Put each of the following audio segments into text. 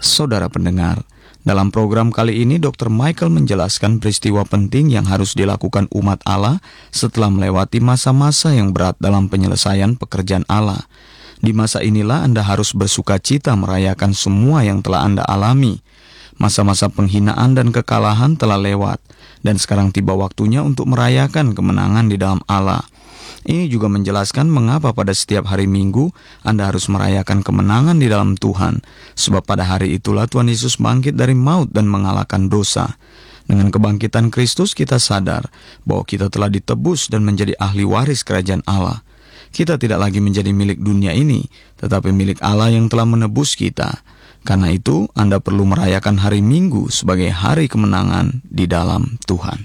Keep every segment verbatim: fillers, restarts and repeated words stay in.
Saudara pendengar, dalam program kali ini dokter Michael menjelaskan peristiwa penting yang harus dilakukan umat Allah setelah melewati masa-masa yang berat dalam penyelesaian pekerjaan Allah. Di masa inilah Anda harus bersukacita merayakan semua yang telah Anda alami. Masa-masa penghinaan dan kekalahan telah lewat, dan sekarang tiba waktunya untuk merayakan kemenangan di dalam Allah. Ini juga menjelaskan mengapa pada setiap hari Minggu Anda harus merayakan kemenangan di dalam Tuhan, sebab pada hari itulah Tuhan Yesus bangkit dari maut dan mengalahkan dosa. Dengan kebangkitan Kristus kita sadar bahwa kita telah ditebus dan menjadi ahli waris kerajaan Allah. Kita tidak lagi menjadi milik dunia ini, tetapi milik Allah yang telah menebus kita. Karena itu, Anda perlu merayakan hari Minggu sebagai hari kemenangan di dalam Tuhan.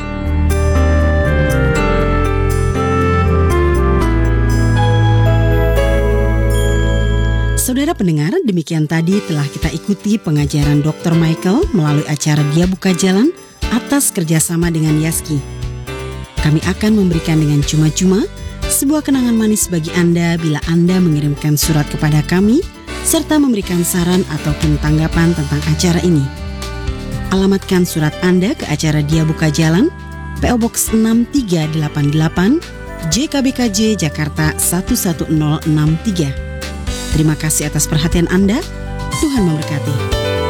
Saudara pendengar, demikian tadi telah kita ikuti pengajaran dokter Michael melalui acara Dia Buka Jalan atas kerjasama dengan Yaski. Kami akan memberikan dengan cuma-cuma sebuah kenangan manis bagi Anda bila Anda mengirimkan surat kepada kami serta memberikan saran ataupun tanggapan tentang acara ini. Alamatkan surat Anda ke acara Dia Buka Jalan, P O Box enam tiga delapan delapan, J K B K J, Jakarta satu satu nol enam tiga. Terima kasih atas perhatian Anda. Tuhan memberkati.